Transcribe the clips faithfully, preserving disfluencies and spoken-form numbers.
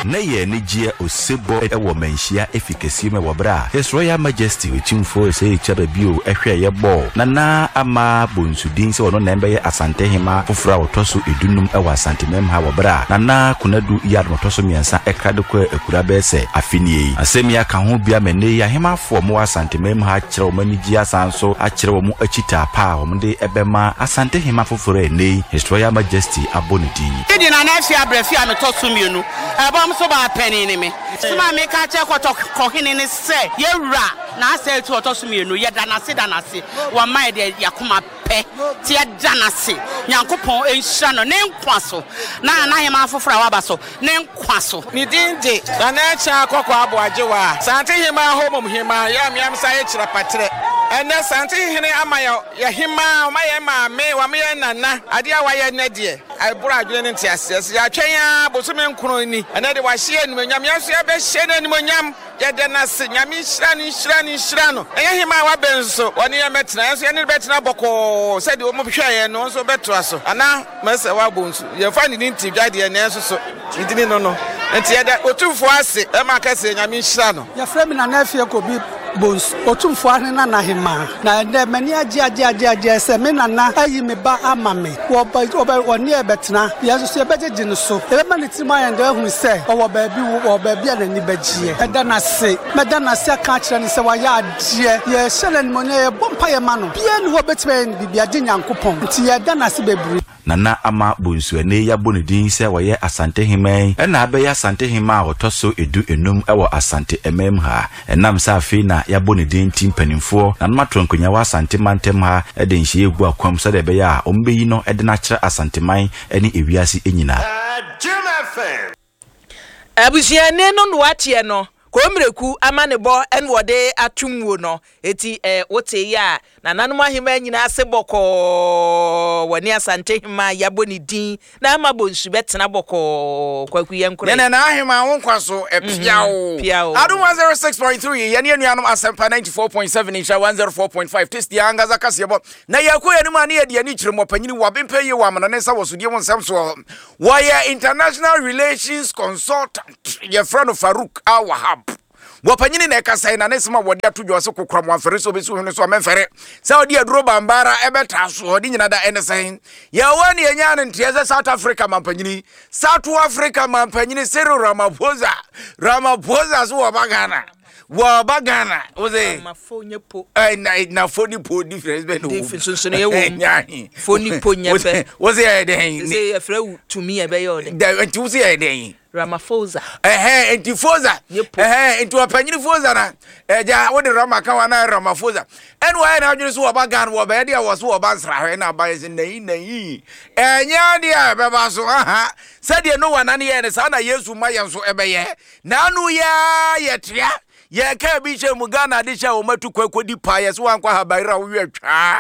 na ye ni gie osebo e wo manhia efikasi me wo bra His Royal Majesty ochimfo se chere bio ehwe ye bo nana ama bonsudin se ono na mbe ye asante hima fofura otoso edunum e wa asante mem ha wo bra nana kunadu yad motoso miensa ekrade kwa ekura be se afinie asemi aka ho bia mene ya hima fo mo asante mem ha kire wo mani gi asanso a kire wo mu achita pa wo mde ebema asante hima fofura ene His Royal Majesty abonidi idi na na afia brafia me toso mienu ebom so ba peni ni me sima me ka che kwato kohene ne se yewura na ase to toso mienu ye da na se da na se wa mai de yakoma pe ti ye da na se nyankopon enhira no ne nkwaso na na hema afofra wa baso ne nkwaso ni dinde na na cha akoko abo ajewa sante hema homom hema ya miam sa ye kira patre ene sante hene amayo ya hema ma ye ma me wa me nana ade a wa ye na de ai bura adwene ne ntiase ya twen ya bosume nkuro ni ene de wa hye enum nyam ya so ya be hye na enum nyam ya de na se nyam nhira ni nhira ni nhira no eye hema wa benso woni ya metena ya so ya ne betena boko se de o mo hwe ye no so beto aso ana mase wa bonsu ye fa ni nti dwade ne so so idini no no enti ya da otufo ase e ma ka se nyam nhira no ya frame na na fie ko bi bons otumfo ahne na na hema na de mani agi agi agi agi se me na na ayi me ba ama me wo ba oni ebetena yeso se bejeje no so e ma niti ma yende hu se o ba bi wo ba bi na ni bagie e da na se me da na se aka kire ni se wa ya adie ye shele ni monye ye bompa ye ma no bia ni wo betime ni bibia de nyankopon nti ye da na se bebru nana ama bonsu ene ya bonidin se waye asante himen ena abe ya asante hima otoso edu enum ewo asante emem ha enam sa afi na ya bonidin timpanimfo na matronkonya wa asante mantem ha ede nhie egu akwam se de be ya ombeyi no ede na kire asante man ene ewiase enyina abusiane no no atie no komreku amanebo en wode atumwo no eti eh wote ya na nanuma hima nyina ase boko woni asante hima yaboni din na amabonsu betena boko kwaku yenkure nene na hima wonkwaso epiao adu one oh six point three yene anuanum asempa ninety-four point seven insha one oh four point five test ya ngaza kasebo na yakoye ni ma na ye de ni kiremo panyini wabempe ye wa amana ne sa wosudie wonsam so why international relations consultant ye friend of Farouk Awahab wapanyini na ekasai na nesema wodi atudwo se kokra mo afere so besu hunu so amemfere sa odi aduro bambara ebeta so odi nyina da enesan ya wani enya ne ntieze South Africa mampanyini South Africa mampanyini Cyril Ramaphosa Ramaphosa so wabagana wabagana oze mafonye po eh na na foni po difference be no difference so ne wo foni po nyepe oze e den say e frɛ to me e be yo de da nti oze e den Ramaphosa eh eh enti Fosa eh enti wapanyini Fosa na eja wodi Ramaka wana Ramaphosa enwa na adwene so wabagan wo be dia wo so wabansra hwe na abaye nayi nayi enya dia be ba so aha sade no wana ne ye ne sa na Yesu ma yenso ebeye na anu ya yetia ye ka bi che mu Ghana de cha o matu kwakodi pa ye so ankwa habaira wo wetwa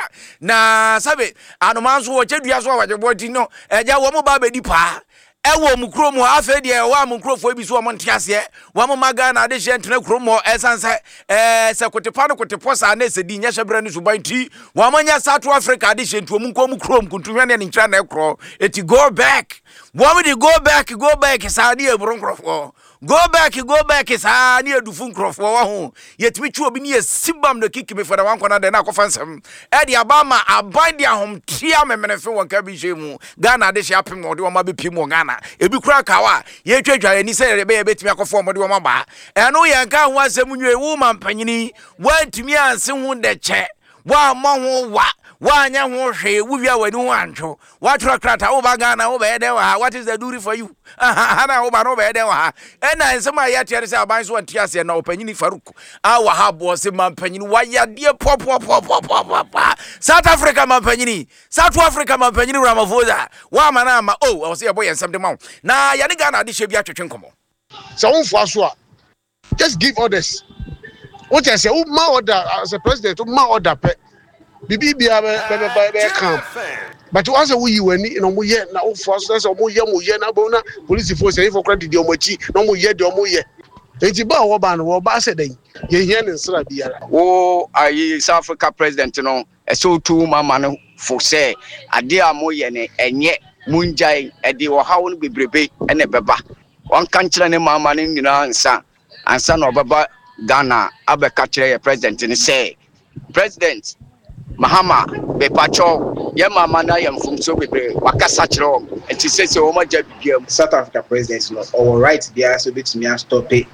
na sabe anomanso wo chedua so wajebodi no eja wo mu ba be di pa ewo mu kromo afa de wa mu krofo bi so mo ntiase wa mo Ghana de che ntena kromo esanse eh se kotepa no kotepo sa na se di nya hyebre no suban ti wa mo nya South Africa de che ntu mu nko mu krom kuntuhwe ne nkyira na ekro eti go back wa mo di go back go back sa di ebro nkrofo go back go back sa ni edufu nkrofo wa ho yetimi twa obi ni sibam no kikime fada wan kwana de na akofansam e di abama aban di ahom tia memenefe won ka bi jemu Ghana de che apem ode ma be pim Ghana ebi kura kawa ye twetwa ani se be ye betimi akofo ode ma ba eno ye nka ho asem nwe wu mampanyini wantimi anse hu de che wa mo ho wa wanya ho hwe wuwia wani ho ancho watro krata wo ba Ghana wo be de wa what is the duty for you ana wo ba no be de wa ena nsema ya tiare se aban so antiase na opanyini Farouk Awahab wo se mampanyini wayade pop pop pop pop South Africa mampanyini South Africa mampanyini Ramaphosa wa mana ma oh wo se boy ensem de ma na ya ne Ghana de hwe bi atwetwe nkomo so wonfo aso a just give orders what I say who ma order as a president who ma order pe bibi bia be be be come but once we you any no mo ye na o force so mo ye mo ye na bo na police force say for credit de o machi no mo ye de o mo ye enti ba wo ba no wo ba se den ye hia ne nsra biara wo ayi South Africa president no e so tu mama no for say ade a mo ye ne enye munjai e de wo hawo no bebrebe e ne beba wan kan kyerɛ ne mama ne nyinaa ansa ansa na ɔbɛba Ghana abɛka kyerɛ yɛ president ne sɛ president Mahama bepacho ye mama na yam fum so bebre wakasa kyerɛ wɔn enti sɛ sɛ wɔn agya bibiam South Africa president no our right there so betumi a stop it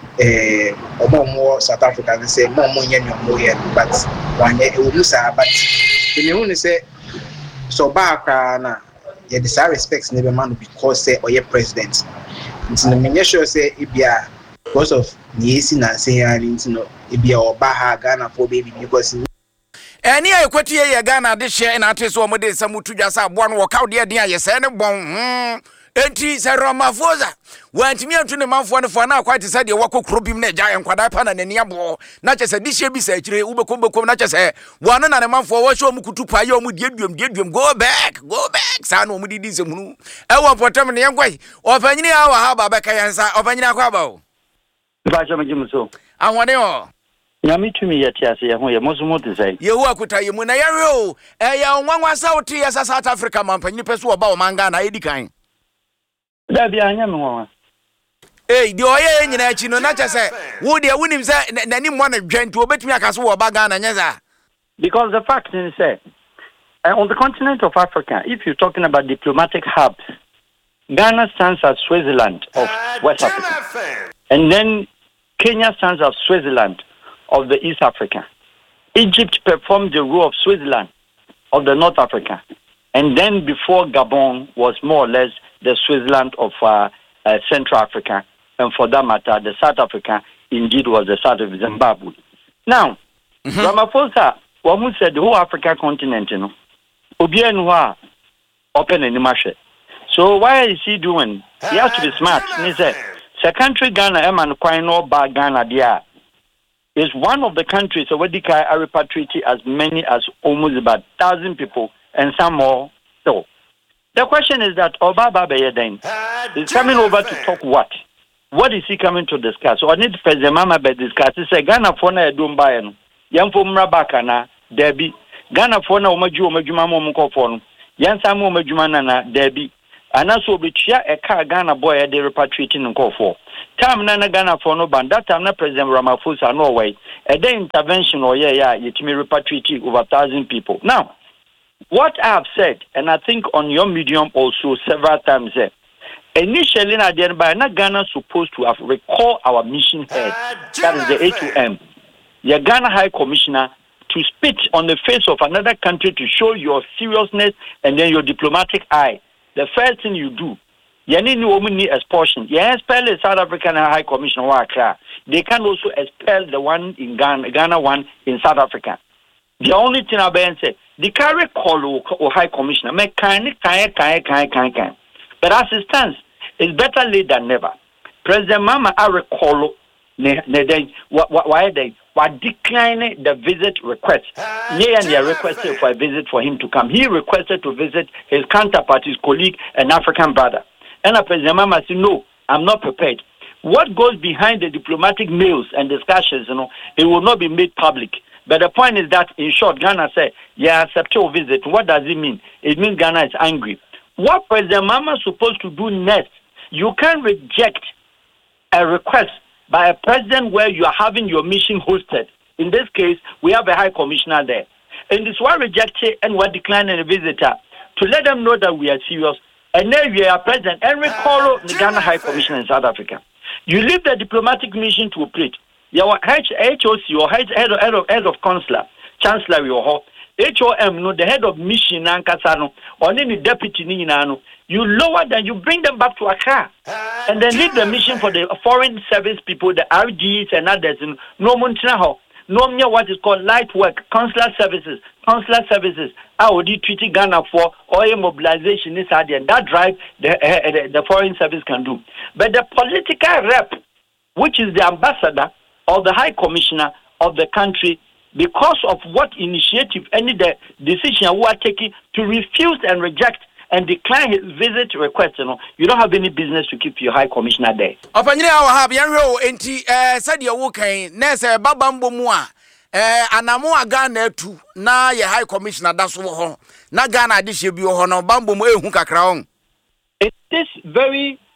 eh omo mo South Africa they say mo mo nya nyomo ye but one e wo musa but the me hu ne say so back na ye desire respects ne be man because say oye president nti na me sure say e bia because of yesi na say ya nti no e bia oba ha Ghana for baby because Eni a ekwati ye Ghana de hye na ate so omode samu tudwa sa aboa no wokaw de den ayese ne bon hmm enti se Ramaphosa wantimi antu ne manfo ne fo na akwati se de wakokro bim na gya enkwada pa na nani abo na chese de hye bi sa akire ubeko bekom na chese wano na ne manfo wo hye omukutu pa ye omu de duom de duom go back go back sa na omudi di semunu e wo potem ne yenkwai ofanyini awa ha ba beka yansa ofanyini akwa ba o ba jama jimuso ahwade o Nyami tumi yeti ase ye ho ye mozumo de sai. Yehu akuta ye mu na yewe o. Eh ya onwanwa South ya South Africa mampanyi peso oba o manga na edi kan. Da bia anya me won. Eh di oye nyina achi no na chese wo de wunim se nani mo na dwantu obetumi akaso wo ba Ghana nyeza. Because the fact is say uh, on the continent of Africa, if you're talking about diplomatic hubs, Ghana stands as Switzerland of West Africa. And then Kenya stands as Switzerland of the East Africa. Egypt performed the role of Switzerland of the North Africa. And then before Gabon was more or less the Switzerland of uh, uh, Central Africa. And for that matter, the South Africa indeed was the South of Zimbabwe. Now, mm-hmm. Ramaphosa, what said the whole African continent, you know, Obienwa open in the So why is he doing? He has to be smart. And he said, the country Ghana, Eman Kwino Ba Ghana, there is one of the countries already repatriated as many as almost about a thousand people and some more. So the question is that Obaba Beyeden is coming over to talk what? What is he coming to discuss? So I need President Mama be discuss. He said Ghana for na edum bayen. Yan for mrabaka na Debbie. Ghana for na omaju omajuma mo mko for no. Yan samu omajuma na na Debbie. Anaso bichia eka Ghana boy de repatriating nko for. Time na Ghana for no band. That time na President Ramaphosa no way. A day intervention or yeah yeah yetimi repatriating over thousand people. Now, what I have said, and I think on your medium also several times, eh, initially na the by na Ghana supposed to have recall our mission head, that is the A two M, the Ghana High Commissioner, to spit on the face of another country to show your seriousness and then your diplomatic eye. The first thing you do, yani ni woman ni expulsion. You expel the South African High Commissioner wa Accra. They can also expel the one in Ghana, Ghana one in South Africa. The only thing I've been say, the carry call or High Commissioner, make kind kind kind kind kind kind. But as it stands, it's better late than never. President Mama I recall ne ne day why they were declining the visit request. Yeah, and they requested for a visit for him to come. He requested to visit his counterpart, his colleague, an African brother. And President Mama said, no, I'm not prepared. What goes behind the diplomatic mails and discussions, you know, it will not be made public. But the point is that, in short, Ghana said, yeah, accept your visit. What does it mean? It means Ghana is angry. What President Mama is supposed to do next, you can't reject a request by a president where you are having your mission hosted. In this case, we have a high commissioner there. And this one rejected and we're declining a visitor to let them know that we are serious. And then we are president and recall the Ghana High Commissioner in South Africa. You leave the diplomatic mission to operate. Your H O C or head of head of head of consular, chancellor your H O M no the head of mission Nankasano or any deputy Ninano. You lower them, you bring them back to Accra, and then leave the mission for the foreign service people, the R Ds and others. No Montreal, no near what is called light work, consular services, consular services. I would treaty Ghana for oil mobilization is and that drive the, uh, the the foreign service can do. But the political rep, which is the ambassador or the high commissioner of the country, because of what initiative any the decision we are taking to refuse and reject and decline his visit request, you know, you don't have any business to keep your high commissioner there. Opanyine awa have yanro enti eh said you wokan nese babambo mu a eh anamo aga na atu na ye high commissioner da so ho na Ghana de hye bi ho no bambo mu ehu kakra on. It is very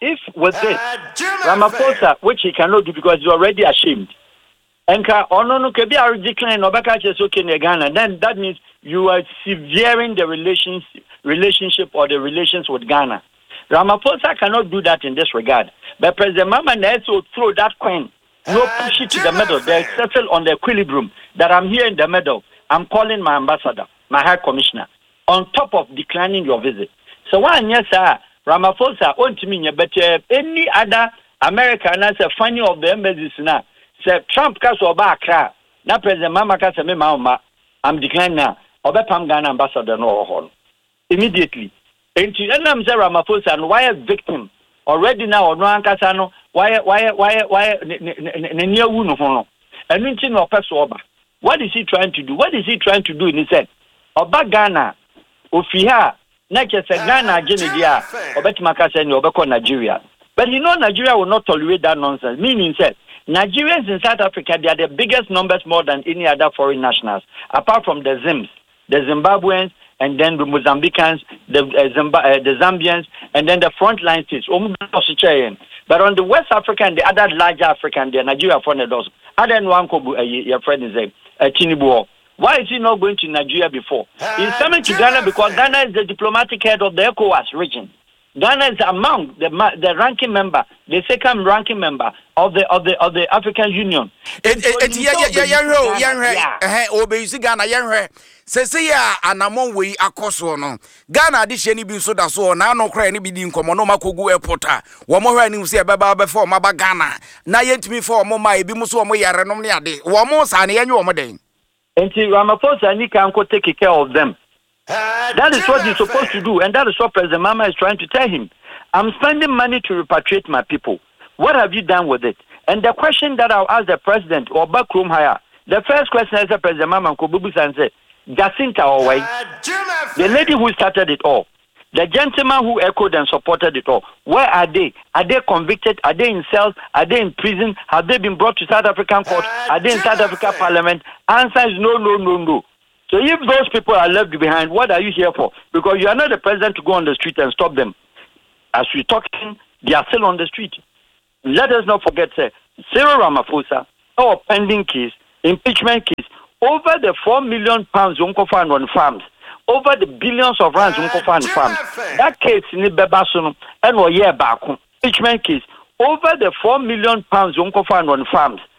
if with this, Ramaphosa, which he cannot do because he's already ashamed, and ono no kebi are decline obaka chesoke in Ghana, then that means you are severing the relations, relationship or the relations with Ghana. Ramaphosa cannot do that in this regard. But President Mama also throw that coin, no push it to the middle. They settle on the equilibrium that I'm here in the middle. I'm calling my ambassador, my high commissioner, on top of declining your visit. So one yes, sir, Ramaphosa won't mean but uh, any other American as a funny of the embassies now. Say Trump cast over Accra. Now President Mama cast me mama. I'm declining now. Obepam Ghana ambassador no hon. Immediately. And I'm saying Ramaphosa and why a victim already now or no ankasano why why why why near wunu hono. And mention no person oba. What is he trying to do? What is he trying to do in his head? Oba Ghana Ofiha not just a Ghana Genedia or Betmakasa and Obeko Nigeria. But you know Nigeria will not tolerate that nonsense. Meaning said Nigerians in South Africa, they are the biggest numbers more than any other foreign nationals, apart from the Zims, the Zimbabweans, and then the Mozambicans, the uh, Zimba, uh, the Zambians, and then the frontline states. But on the West Africa and the other larger African, the Nigeria foreign those. Other than one, your friend is a Tinubu. Why is he not going to Nigeria before? He's coming to Ghana because Ghana is the diplomatic head of the ECOWAS region. Ghana is among the the ranking member, the second ranking member of the of the of the African Union. It it yeah yeah yeah yeah yeah eh obeyisi Ghana yeah sese ya anamon we akoso no Ghana de hye ni bi so da so na no kra ni bi di nkomo no makogu airport a wo mo hwa ni se beba be for ma ba Ghana na yentimi for mo ma ebi mu so mo yare no ne ade wo mo sa ne yenye wo mo den enti Ramaphosa ni kan ko take care of them. That is what he's supposed to do, and that is what President Mama is trying to tell him. I'm spending money to repatriate my people. What have you done with it? And the question that I'll ask the president or Bakrum Haya, the first question is the President Mama Kobubu and say, Jacinta Owai, the lady who started it all, the gentleman who echoed and supported it all, where are they? Are they convicted? Are they in cells? Are they in prison? Have they been brought to South African court? Are they in South Africa Parliament? Answer is no, no, no, no. So if those people are left behind, what are you here for? Because you are not the president to go on the street and stop them. As we're talking, they are still on the street. Let us not forget, say, Cyril Ramaphosa, our pending case, impeachment case, over the four million pounds Unkofa on farms, over the billions of rands Unkofa on farms. That case in the Bebasun and one year back, impeachment case, over the four million pounds Unkofa on farms.